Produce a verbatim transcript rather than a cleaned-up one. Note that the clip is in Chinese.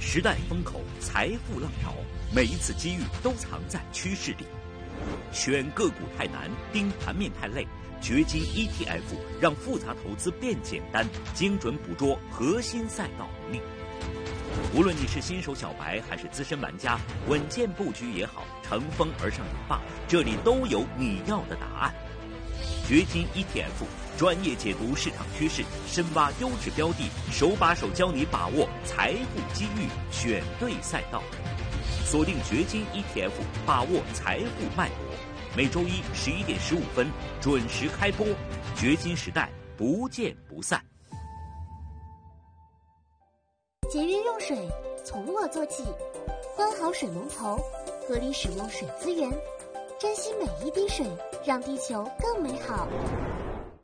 时代风口，财富浪潮，每一次机遇都藏在趋势里。选个股太难，盯盘面太累，掘金 E T F 让复杂投资变简单，精准捕捉核心赛道红利。无论你是新手小白还是资深玩家，稳健布局也好，乘风而上也罢，这里都有你要的答案。掘金 E T F 专业解读市场趋势，深挖优质标的，手把手教你把握财富机遇，选对赛道。锁定掘金 E T F， 把握财富脉搏。每周一十一点十五分准时开播，掘金时代不见不散。 节约用水，从我做起。关好水龙头，合理使用水资源，珍惜每一滴水，让地球更美好。